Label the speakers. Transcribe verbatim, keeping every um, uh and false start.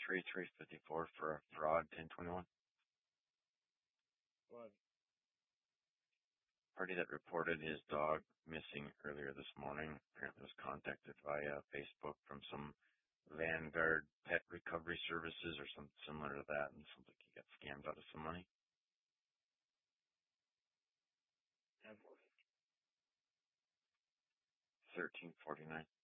Speaker 1: three three fifty-four for a fraud ten twenty-one.
Speaker 2: What?
Speaker 1: Party that reported his dog missing earlier this morning apparently was contacted via Facebook from some Vanguard Pet Recovery Services or something similar to that, and it sounds like he got scammed out of some money. thirteen forty-nine.